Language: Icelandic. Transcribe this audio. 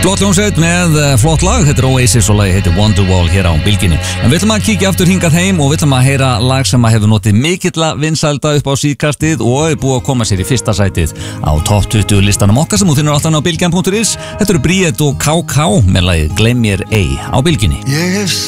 Flott hljómsveit með flott lag, þetta Oasis og lagi heitir Wonderwall hér á Bylgjunni. En við ætlum að kíkja aftur hingað heim og við ætlum að heyra lag sem hefur notið mikilla vinsælda upp á síðkastið og er búið að koma sér í fyrsta sætið á Top 20 listanum okkar sem þú finnur alltaf á bylgjan.is. Þetta eru Bríett og KK með lagið Gleym mér ei á Bylgjunni.